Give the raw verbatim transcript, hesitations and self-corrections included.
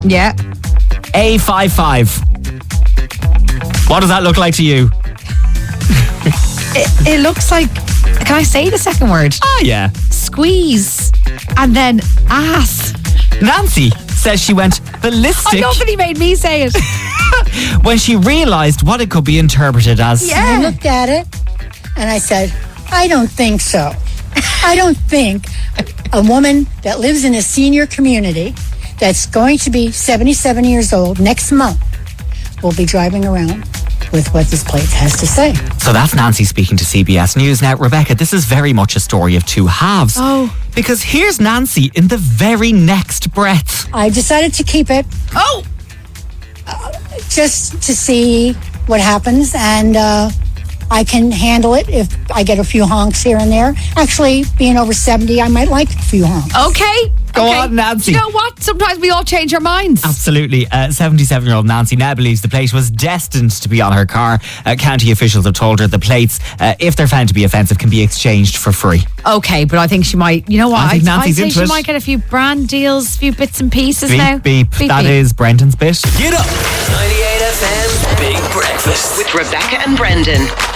Yeah. A fifty-five. What does that look like to you? It, it looks like, can I say the second word? Ah, yeah. Squeeze. And then ass. Nancy says she went ballistic. I love that he made me say it. when she realised what it could be interpreted as. Yeah. I looked at it and I said, I don't think so. I don't think a woman that lives in a senior community that's going to be seventy-seven years old next month will be driving around with what this plate has to say. So that's Nancy speaking to C B S News. Now, Rebecca, this is very much a story of two halves. Oh. Because here's Nancy in the very next breath. I decided to keep it. Oh! Uh, just to see what happens, and uh, I can handle it if I get a few honks here and there. Actually, being over seventy, I might like a few honks. Okay. Go okay. on, Nancy. You know what? Sometimes we all change our minds. Absolutely. Uh, seventy-seven-year-old Nancy now believes the plate was destined to be on her car. Uh, county officials have told her the plates, uh, if they're found to be offensive, can be exchanged for free. Okay, but I think she might, you know what? I think Nancy's I'd say into she it. might get a few brand deals, a few bits and pieces Beep, now. beep. Beep, That beep. is Brendan's bit. Get up! ninety-eight F M's Big Breakfast With Rebecca and Brendan.